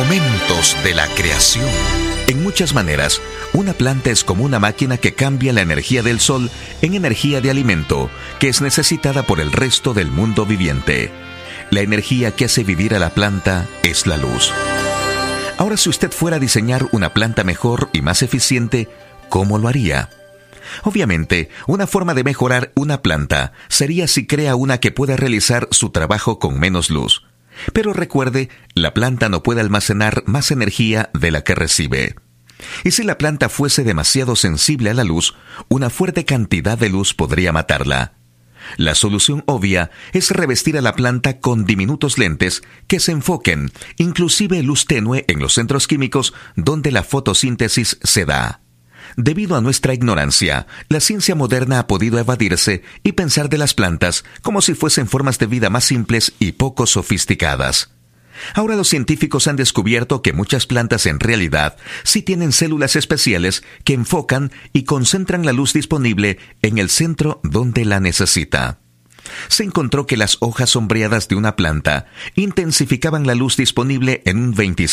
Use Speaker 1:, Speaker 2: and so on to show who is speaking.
Speaker 1: Momentos de la creación. En muchas maneras, una planta es como una máquina que cambia la energía del sol en energía de alimento, que es necesitada por el resto del mundo viviente. La energía que hace vivir a la planta es la luz. Ahora, si usted fuera a diseñar una planta mejor y más eficiente, ¿cómo lo haría? Obviamente, una forma de mejorar una planta sería si crea una que pueda realizar su trabajo con menos luz. Pero recuerde, la planta no puede almacenar más energía de la que recibe. Y si la planta fuese demasiado sensible a la luz, una fuerte cantidad de luz podría matarla. La solución obvia es revestir a la planta con diminutos lentes que se enfoquen, inclusive luz tenue, en los centros químicos donde la fotosíntesis se da. Debido a nuestra ignorancia, la ciencia moderna ha podido evadirse y pensar de las plantas como si fuesen formas de vida más simples y poco sofisticadas. Ahora los científicos han descubierto que muchas plantas en realidad sí tienen células especiales que enfocan y concentran la luz disponible en el centro donde la necesita. Se encontró que las hojas sombreadas de una planta intensificaban la luz disponible en un 26%.